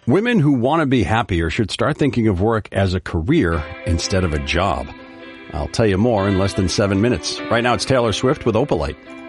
Women who want to be happier should start thinking of work as a career instead of a job. I'll tell you more in less than 7 minutes. Right now it's Taylor Swift with Opalite.